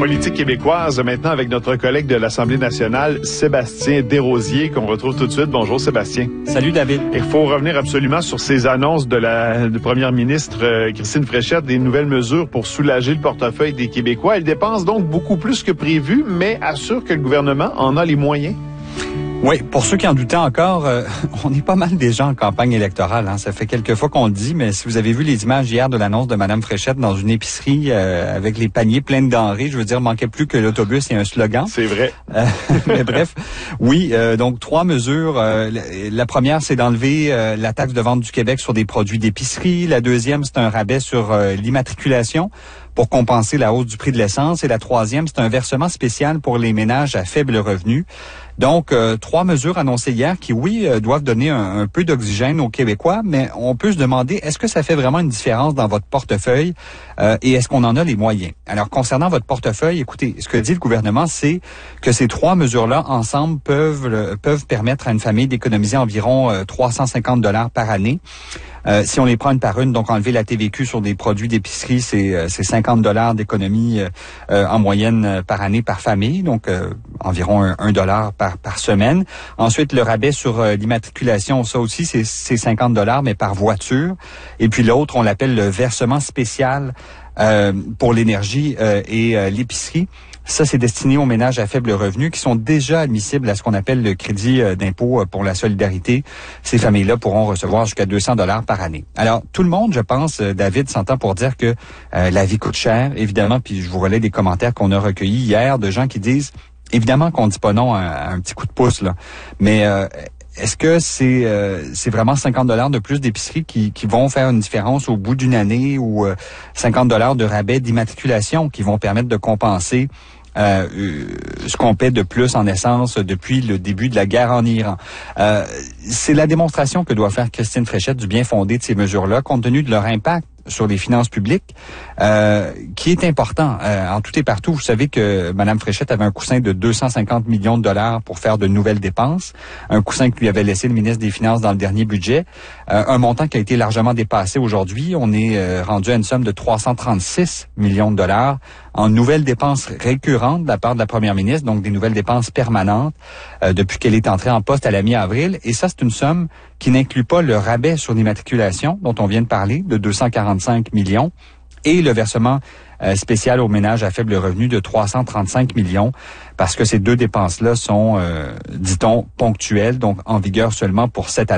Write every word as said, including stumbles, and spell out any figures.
politique québécoise, maintenant avec notre collègue de l'Assemblée nationale, Sébastien Desrosiers, qu'on retrouve tout de suite. Bonjour Sébastien. Salut David. Il faut revenir absolument sur ces annonces de la de première ministre euh, Christine Fréchette, des nouvelles mesures pour soulager le portefeuille des Québécois. Elle dépense donc beaucoup plus que prévu, mais assure que le gouvernement en a les moyens. Oui, pour ceux qui en doutaient encore, euh, on est pas mal déjà en campagne électorale. Hein. Ça fait quelques fois qu'on le dit, mais si vous avez vu les images hier de l'annonce de Mme Fréchette dans une épicerie euh, avec les paniers pleins de denrées, je veux dire, manquait plus que l'autobus et un slogan. C'est vrai. Euh, mais bref, oui, euh, donc trois mesures. Euh, la première, c'est d'enlever euh, la taxe de vente du Québec sur des produits d'épicerie. La deuxième, c'est un rabais sur euh, l'immatriculation pour compenser la hausse du prix de l'essence. Et la troisième, c'est un versement spécial pour les ménages à faible revenu. Donc, euh, trois mesures annoncées hier qui, oui, euh, doivent donner un, un peu d'oxygène aux Québécois, mais on peut se demander, est-ce que ça fait vraiment une différence dans votre portefeuille euh, et est-ce qu'on en a les moyens? Alors, concernant votre portefeuille, écoutez, ce que dit le gouvernement, c'est que ces trois mesures-là, ensemble, peuvent le, peuvent permettre à une famille d'économiser environ euh, trois cent cinquante dollars par année. Euh, si on les prend une par une, donc enlever la T V Q sur des produits d'épicerie, c'est, euh, c'est cinquante dollars d'économie euh, euh, en moyenne euh, par année par famille, donc euh, environ un, un dollar par, par semaine. Ensuite, le rabais sur euh, l'immatriculation, ça aussi, c'est, c'est cinquante dollars, mais par voiture. Et puis l'autre, on l'appelle le versement spécial euh, pour l'énergie euh, et euh, l'épicerie. Ça, c'est destiné aux ménages à faible revenu qui sont déjà admissibles à ce qu'on appelle le crédit d'impôt pour la solidarité. Ces familles-là pourront recevoir jusqu'à deux cents dollars par année. Alors, tout le monde, je pense, David, s'entend pour dire que euh, la vie coûte cher, évidemment, puis je vous relais des commentaires qu'on a recueillis hier de gens qui disent, évidemment qu'on dit pas non à, à un petit coup de pouce, là, mais... Euh, Est-ce que c'est euh, c'est vraiment cinquante dollars de plus d'épicerie qui, qui vont faire une différence au bout d'une année ou euh, cinquante dollars de rabais d'immatriculation qui vont permettre de compenser euh, ce qu'on paie de plus en essence depuis le début de la guerre en Iran? Euh, c'est la démonstration que doit faire Christine Fréchette du bien fondé de ces mesures-là, compte tenu de leur impact sur les finances publiques, euh, qui est important euh, en tout et partout. Vous savez que Mme Fréchette avait un coussin de deux cent cinquante millions de dollars pour faire de nouvelles dépenses, un coussin que lui avait laissé le ministre des Finances dans le dernier budget, euh, un montant qui a été largement dépassé aujourd'hui. On est euh, rendu à une somme de trois cent trente-six millions de dollars en nouvelles dépenses récurrentes de la part de la première ministre, donc des nouvelles dépenses permanentes euh, depuis qu'elle est entrée en poste à la mi-avril. Et ça, c'est une somme qui n'inclut pas le rabais sur l'immatriculation dont on vient de parler, de deux cent quarante-cinq millions, et le versement euh, spécial aux ménages à faible revenu de trois cent trente-cinq millions, parce que ces deux dépenses-là sont, euh, dit-on, ponctuelles, donc en vigueur seulement pour cette année.